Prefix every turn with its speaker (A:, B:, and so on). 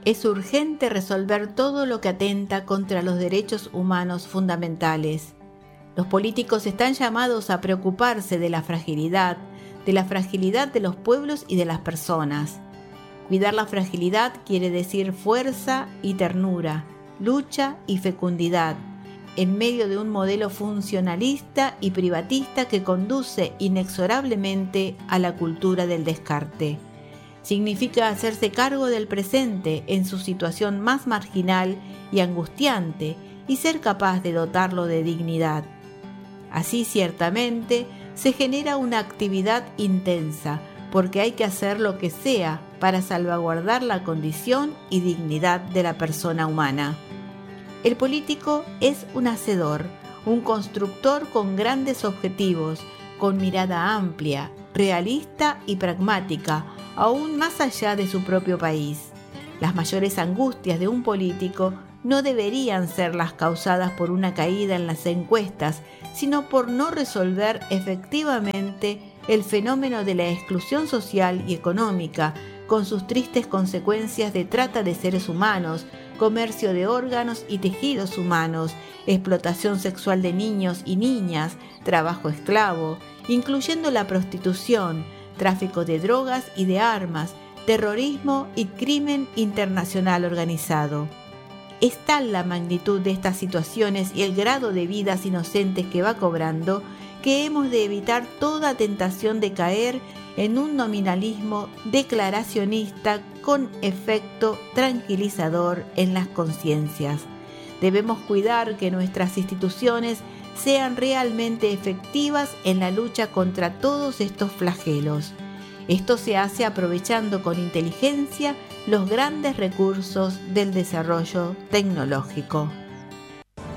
A: Es urgente resolver todo lo que atenta contra los derechos humanos fundamentales. Los políticos están llamados a preocuparse de la fragilidad de los pueblos y de las personas. Cuidar la fragilidad quiere decir fuerza y ternura, lucha y fecundidad, en medio de un modelo funcionalista y privatista que conduce inexorablemente a la cultura del descarte. Significa hacerse cargo del presente en su situación más marginal y angustiante y ser capaz de dotarlo de dignidad. Así, ciertamente, se genera una actividad intensa, porque hay que hacer lo que sea para salvaguardar la condición y dignidad de la persona humana. El político es un hacedor, un constructor con grandes objetivos, con mirada amplia, realista y pragmática, aún más allá de su propio país. Las mayores angustias de un político no deberían ser las causadas por una caída en las encuestas, sino por no resolver efectivamente el fenómeno de la exclusión social y económica, con sus tristes consecuencias de trata de seres humanos, comercio de órganos y tejidos humanos, explotación sexual de niños y niñas, trabajo esclavo, incluyendo la prostitución, tráfico de drogas y de armas, terrorismo y crimen internacional organizado. Es tal la magnitud de estas situaciones y el grado de vidas inocentes que va cobrando que hemos de evitar toda tentación de caer en un nominalismo declaracionista con efecto tranquilizador en las conciencias. Debemos cuidar que nuestras instituciones sean realmente efectivas en la lucha contra todos estos flagelos. Esto se hace aprovechando con inteligencia los grandes recursos del desarrollo tecnológico.